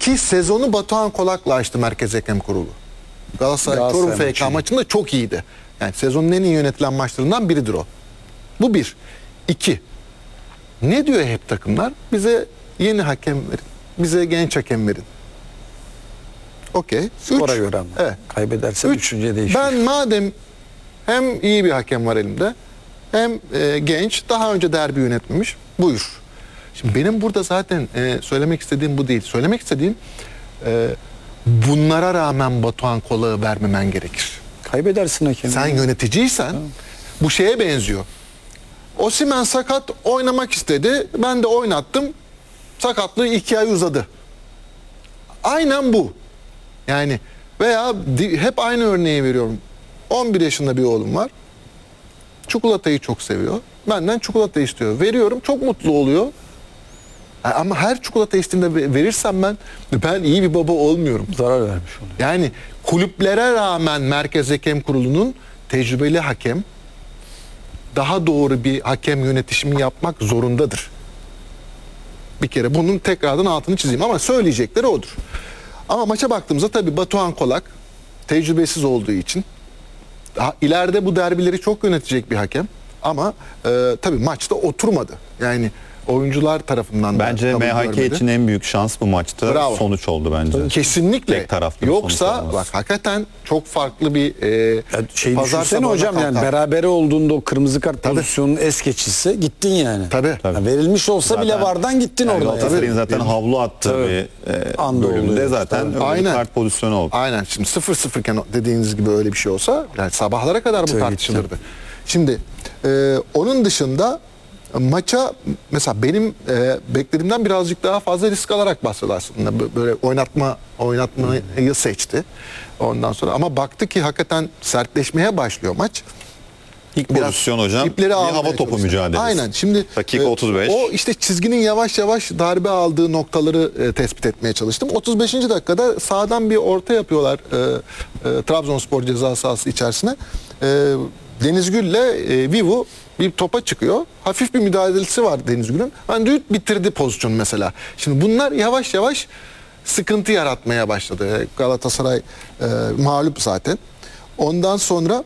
Ki sezonu Batuhan Kolak'la açtı Merkez Hakem Kurulu. Galatasaray Çorum FK maçında çok iyiydi. Yani sezonun en iyi yönetilen maçlarından biridir o. Bu bir. İki. Ne diyor hep takımlar? Bize yeni hakem verin. Bize genç hakem verin. Okey. Skora göre ama. Evet. Kaybederse düşünce değişiyor. Ben madem hem iyi bir hakem var elimde hem genç, daha önce derbi yönetmemiş, buyur. Şimdi benim burada zaten söylemek istediğim bu değil. Söylemek istediğim bunlara rağmen Batuhan Kolak'ı vermemen gerekir. Kaybedersin hakemi. Sen yöneticiysen bu şeye benziyor. Osimhen sakat, oynamak istedi. Ben de oynattım. Sakatlığı 2 ay uzadı. Aynen bu. Yani veya hep aynı örneği veriyorum. 11 yaşında bir oğlum var. Çikolatayı çok seviyor. Benden çikolata istiyor. Veriyorum, çok mutlu oluyor. Ama her çikolata isteğinde verirsem ben iyi bir baba olmuyorum. Zarar vermiş oluyor. Yani kulüplere rağmen Merkez Hakem Kurulu'nun tecrübeli hakem daha doğru bir hakem yönetişimi yapmak zorundadır. Bir kere bunun tekrardan altını çizeyim ama söyleyecekleri odur. Ama maça baktığımızda tabii Batuhan Kolak tecrübesiz olduğu için ileride bu derbileri çok yönetecek bir hakem ama tabii maçta oturmadı. Yani oyuncular tarafından bence da MHK görmedi. için en büyük şans bu maçta. Bravo. Sonuç oldu bence. Kesinlikle. Tek taraflı bir sonuç Yoksa olmaz. bak hakikaten çok farklı bir Düşünsene sabahına hocam, yani kalkar. berabere olduğunda o kırmızı kart pozisyonunun es geçişse gittin yani. Tabii. Yani verilmiş olsa bile vardan gittin yani orada. Galatasaray'ın Yani. zaten havlu attığı bir Anda bölümde oluyor. zaten öyle bir Aynen. kart pozisyonu oldu. Aynen. Şimdi 0-0 iken dediğiniz gibi öyle bir şey olsa yani sabahlara kadar bu Tabii, tartışılırdı. Şimdi onun dışında maça mesela benim beklediğimden birazcık daha fazla risk alarak başladı aslında. Böyle oynatmayı seçti. Ondan sonra ama baktı ki hakikaten sertleşmeye başlıyor maç. İlk pozisyon hocam ipleri bir almaya hava topu çalıştı. mücadelesi. Aynen. Şimdi dakika 35. O işte çizginin yavaş yavaş darbe aldığı noktaları tespit etmeye çalıştım. 35. dakikada sağdan bir orta yapıyorlar Trabzonspor ceza sahası içerisine. Deniz Gül'le Vivu bir topa çıkıyor. Hafif bir müdahalesi var Deniz Gül'ün. Yani bitirdi pozisyonu mesela. Şimdi bunlar yavaş yavaş sıkıntı yaratmaya başladı. Galatasaray mağlup zaten. Ondan sonra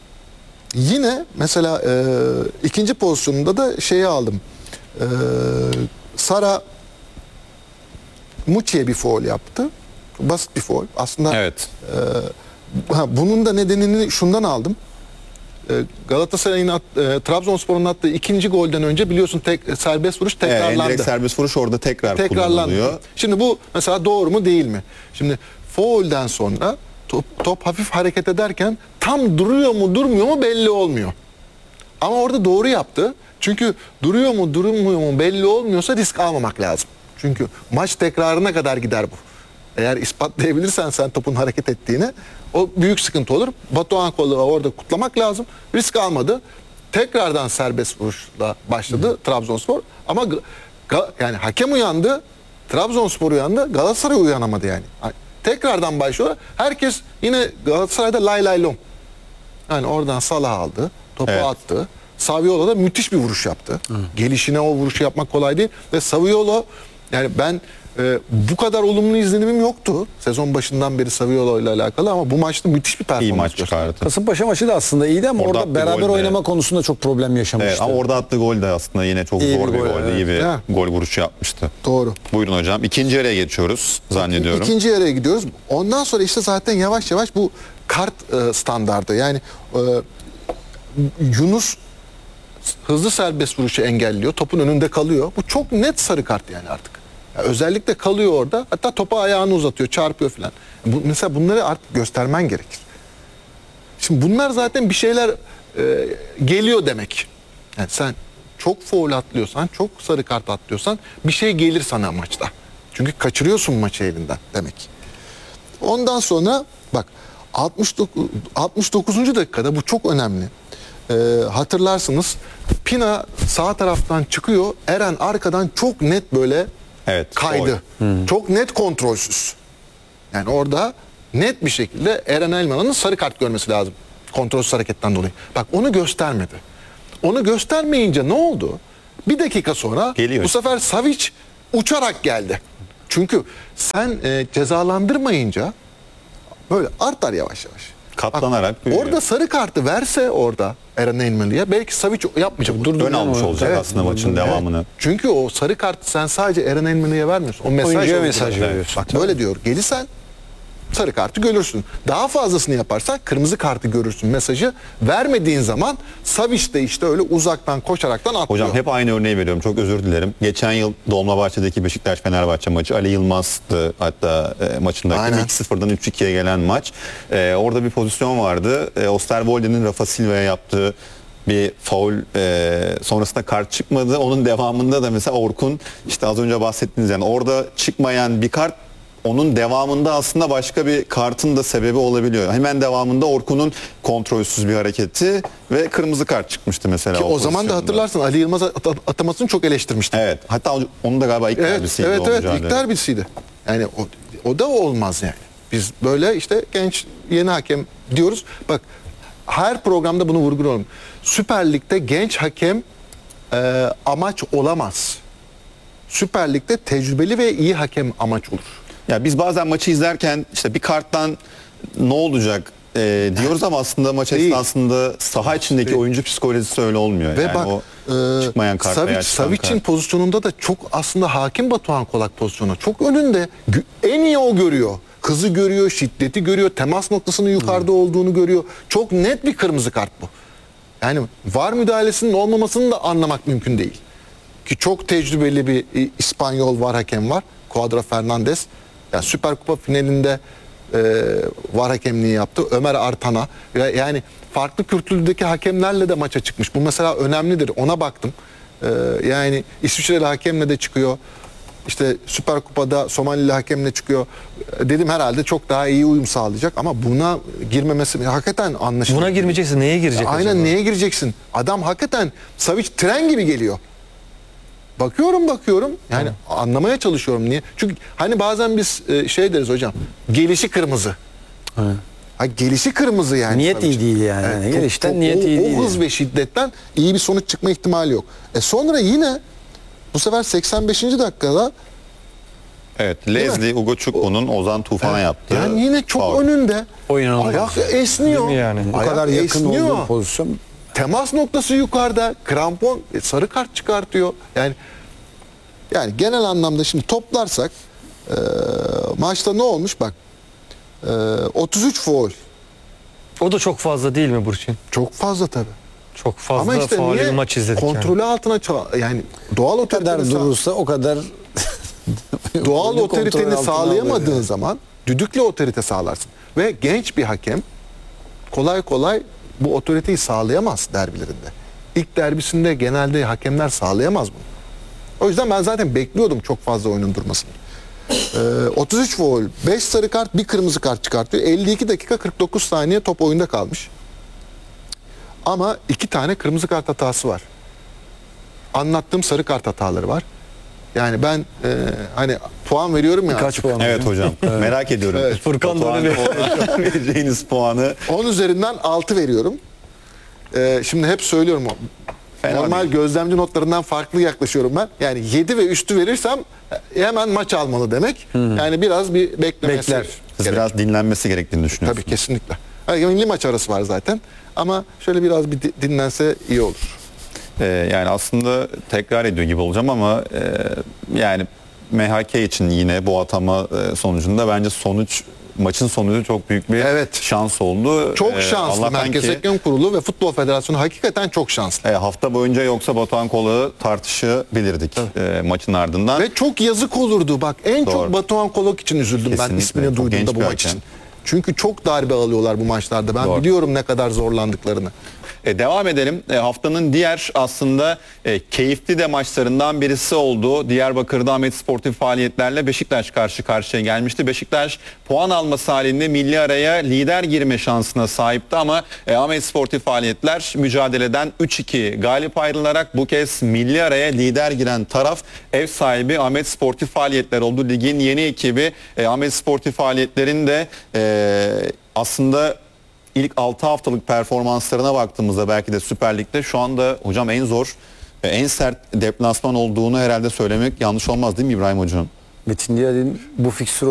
yine mesela ikinci pozisyonunda da şeyi aldım. Sara Muçi'ye bir faul yaptı. Basit bir faul. Aslında Evet. bunun da nedenini şundan aldım. Galatasaray'ın Trabzonspor'un attığı ikinci golden önce biliyorsun serbest vuruş tekrarlandı. Direkt serbest vuruş orada tekrar kullanılıyor. Şimdi bu mesela doğru mu değil mi? Şimdi faulden sonra top hafif hareket ederken tam duruyor mu durmuyor mu belli olmuyor. Ama orada doğru yaptı. Çünkü duruyor mu durmuyor mu belli olmuyorsa risk almamak lazım. Çünkü maç tekrarına kadar gider bu. Eğer ispatlayabilirsen sen topun hareket ettiğini o büyük sıkıntı olur. Batuhan Kolak'ı orada kutlamak lazım. Risk almadı. Tekrardan serbest vuruşla başladı Trabzonspor. Ama yani hakem uyandı, Trabzonspor uyandı, Galatasaray uyanamadı yani. Tekrardan başlıyor. Herkes yine Galatasaray'da lay lay lom. Yani oradan Salah aldı, topu attı. Saviola da müthiş bir vuruş yaptı. Gelişine o vuruşu yapmak kolay değil. Ve Saviola yani ben bu kadar olumlu izlenimim yoktu. Sezon başından beri Saviola ile alakalı ama bu maçta müthiş bir performans İyi maç gösterdi. çıkardı. Kasımpaşa maçı da aslında iyiydi ama Orada orada attığı beraber gol de- oynama konusunda çok problem yaşamıştı. Evet, ama orada attığı gol de aslında yine çok İyi zor bir bir gol, goldü. evet. İyi bir Ha. gol vuruşu yapmıştı. Doğru. Buyurun hocam. İkinci yarıya geçiyoruz zannediyorum. İkinci yarıya gidiyoruz. Ondan sonra işte zaten yavaş yavaş bu kart standardı. Yani Yunus hızlı serbest vuruşu engelliyor. Topun önünde kalıyor. Bu çok net sarı kart yani artık. Ya özellikle kalıyor orada. Hatta topa ayağını uzatıyor, çarpıyor falan. Mesela bunları artık göstermen gerekir. Şimdi bunlar zaten bir şeyler geliyor demek. Yani sen çok faul atlıyorsan, çok sarı kart atlıyorsan bir şey gelir sana maçta. Çünkü kaçırıyorsun maçı elinden demek. Ondan sonra bak 69. dakikada bu çok önemli. Hatırlarsınız Pina sağ taraftan çıkıyor. Eren arkadan çok net böyle kaydı. Çok net kontrolsüz. Yani orada net bir şekilde Eren Elmalı'nın sarı kart görmesi lazım. Kontrolsüz hareketten dolayı. Bak onu göstermedi. Onu göstermeyince ne oldu? Bir dakika sonra Geliyor. bu sefer Savic uçarak geldi. Çünkü sen cezalandırmayınca böyle artar yavaş yavaş. Katlanarak büyüyor. Orada sarı kartı verse orada Eren Elmalı'ya belki Savic yapmayacak. Ön almış olacak Evet. aslında maçın devamını. Çünkü o sarı kartı sen sadece Eren Elmalı'ya vermiyorsun. O mesaj Oyuncuya oluyor. mesaj veriyorsun. Bak böyle diyor. Gelirsen sarı kartı görürsün. Daha fazlasını yaparsan kırmızı kartı görürsün mesajı vermediğin zaman Savic de işte öyle uzaktan koşaraktan atlıyor. Hocam hep aynı örneği veriyorum. Çok özür dilerim. Geçen yıl Dolmabahçe'deki Beşiktaş-Fenerbahçe maçı Ali Yılmaz'dı hatta maçındaki Aynen. 2-0'dan 3-2'ye gelen maç. Orada bir pozisyon vardı. Osterwolde'nin Rafa Silva'ya yaptığı bir faul sonrasında kart çıkmadı. Onun devamında da mesela Orkun işte az önce bahsettiniz yani orada çıkmayan bir kart onun devamında aslında başka bir kartın da sebebi olabiliyor. Hemen devamında Orkun'un kontrolsüz bir hareketi ve kırmızı kart çıkmıştı mesela. Ki o zaman da pozisyonda. hatırlarsın Ali Yılmaz atamasını çok eleştirmişti. Evet. Hatta onun da galiba ilk derbisiydi evet o evet mücadele. ilk derbisiydi. Yani o da olmaz yani. Biz böyle işte genç yeni hakem diyoruz. Bak her programda bunu vurguluyorum. Süper Lig'de genç hakem amaç olamaz. Süper Lig'de tecrübeli ve iyi hakem amaç olur. Ya biz bazen maçı izlerken işte bir karttan ne olacak diyoruz ama aslında maç Değil. esnasında saha içindeki Değil. oyuncu psikolojisi öyle olmuyor. Ve yani bak o çıkmayan kart veya çıkan Savic'in kart. pozisyonunda da çok aslında hakim Batuhan Kolak pozisyonu. Çok önünde. En iyi o görüyor. Hızı görüyor, şiddeti görüyor, temas noktasının yukarıda olduğunu görüyor. Çok net bir kırmızı kart bu. Yani VAR müdahalesinin olmamasını da anlamak mümkün değil. Ki çok tecrübeli bir İspanyol VAR hakem var. Cuadra Fernandez. Yani Süper Kupa finalinde VAR hakemliği yaptı. Ömer Artana. Yani farklı kültürdeki hakemlerle de maça çıkmış. Bu mesela önemlidir. Ona baktım. Yani İsviçreli hakemle de çıkıyor. İşte Süper Kupa'da Somalili hakemle çıkıyor. Dedim herhalde çok daha iyi uyum sağlayacak ama buna girmemesi hakikaten anlaşılıyor. Buna girmeyeceksin. Neye girecek Aynen acaba? neye gireceksin? Adam hakikaten Savic tren gibi geliyor. Bakıyorum yani anlamaya çalışıyorum niye? Çünkü hani bazen biz şey deriz hocam. Gelişi kırmızı. Evet. Ha gelişi kırmızı yani. Niyet Savic'in. iyi değil yani. Evet, Gelişten niyet iyi değil. O hız ve şiddetten iyi bir sonuç çıkma ihtimali yok. Sonra yine bu sefer 85. dakikada Evet. Leslie Ugochukwu Ozan Tufan'a yaptı. yani yine çok faul. önünde. Oynanamaz. Ayak esniyor. Değil mi yani? Bu Ayak kadar yakın esniyor. olduğu pozisyon Temas noktası yukarıda. Krampon sarı kart çıkartıyor. Yani genel anlamda şimdi toplarsak maçta ne olmuş bak 33 faul. O da çok fazla değil mi Burçin? Çok fazla tabii. Çok fazla Ama işte faulü niye maç izledik kontrolü yani. altına yani doğal o kadar otoriteni, durursa o kadar doğal kontrol otoriteni altına sağlayamadığın alıyor. zaman düdüklü otorite sağlarsın. Ve genç bir hakem kolay kolay bu otoriteyi sağlayamaz derbilerinde. İlk derbisinde genelde hakemler sağlayamaz bunu. O yüzden ben zaten bekliyordum çok fazla oyunun durmasını. 33 faul, 5 sarı kart, bir kırmızı kart çıkartıyor. 52 dakika 49 saniye top oyunda kalmış. Ama 2 tane kırmızı kart hatası var. Anlattığım sarı kart hataları var. Yani ben hani puan veriyorum ya. Kaç puan? Evet hocam. Merak ediyorum. Evet. Furkan da Batuhan öyle. Kolak'a vereceğiniz puanı 10 üzerinden 6 veriyorum. Şimdi hep söylüyorum o. Fena Normal değil. gözlemci notlarından farklı yaklaşıyorum ben. Yani 7 ve üstü verirsem hemen maç almalı demek. Yani biraz bir beklemesi. Bekler. siz gerek. biraz dinlenmesi gerektiğini düşünüyorsunuz. Tabii kesinlikle. Yani milli maç arası var zaten. Ama şöyle biraz bir dinlense iyi olur. Yani aslında tekrar ediyor gibi olacağım ama yani MHK için yine bu atama sonucunda bence maçın sonucu çok büyük bir Evet. şans oldu. Çok şanslı Allah'tan Merkez ki, Hakem Kurulu ve Futbol Federasyonu hakikaten çok şanslı. hafta boyunca yoksa Batuhan Kolak'ı tartışabilirdik maçın ardından. Ve çok yazık olurdu. Bak en Doğru. çok Batuhan Kolak için üzüldüm ben Kesinlikle. ismini Çok genç duyduğumda bu bir maç hakem. için. Çünkü çok darbe alıyorlar bu maçlarda. Ben Doğru. biliyorum ne kadar zorlandıklarını. Devam edelim. Haftanın diğer aslında keyifli de maçlarından birisi oldu. Diyarbakır'da Ahmet Sportif faaliyetlerle Beşiktaş karşı karşıya gelmişti. Beşiktaş puan alması halinde milli araya lider girme şansına sahipti ama Ahmet Sportif faaliyetler mücadeleden 3-2 galip ayrılarak bu kez milli araya lider giren taraf ev sahibi Ahmet Sportif faaliyetler oldu. Ligin yeni ekibi Ahmet Sportif faaliyetlerin de aslında İlk 6 haftalık performanslarına baktığımızda belki de Süper Lig'de şu anda hocam en zor, en sert deplasman olduğunu herhalde söylemek yanlış olmaz değil mi İbrahim Hocam? Metin Diyal'in bu fiksür